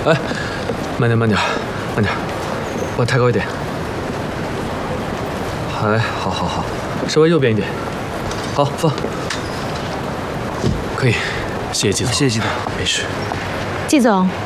哎，慢点，慢点，慢点，我抬高一点。哎，好，稍微右边一点。好，放。可以，谢谢季总。 谢谢季总。 没事。 季总，